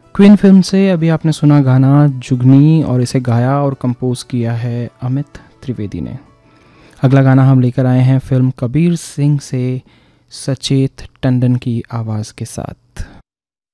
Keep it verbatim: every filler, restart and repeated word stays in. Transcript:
Queen film से अभी आपने सुना गाना जुगनी और इसे गाया और कंपोज किया है अमित त्रिवेदी ने। अगला गाना हम लेकर आए हैं फिल्म कबीर सिंह से सचेत टंडन की आवाज़ के साथ।